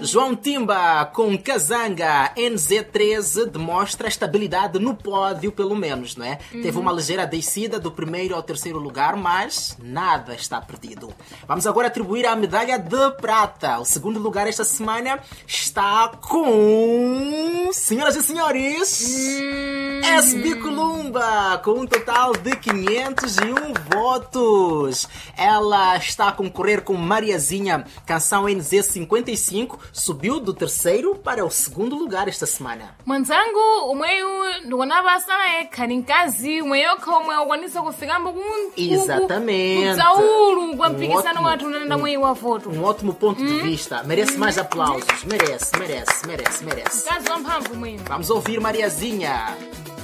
João Timba com Kazanga NZ13 demonstra estabilidade no pódio, pelo menos, não é? Teve uma ligeira descida do primeiro ao terceiro lugar, mas nada está perdido. Vamos agora atribuir a medalha de prata. O segundo lugar esta semana está com... Senhoras e senhores, SB Columba, com um total de 501 votos. Ela está a concorrer com Mariazinha, canção NZ55, subiu do terceiro para o segundo lugar esta semana. Mwenzangu umweyu ndikonapasa khaninkazi umweyo khomwe ukwanisa kufika Exatamente. kudzaulu kwa mpikisano wathu unanenda mweyi wa voto. Um ótimo ponto de vista. Merece mais aplausos. Merece. Mkazi wamphamvu mweyi. Vamos ouvir Mariazinha.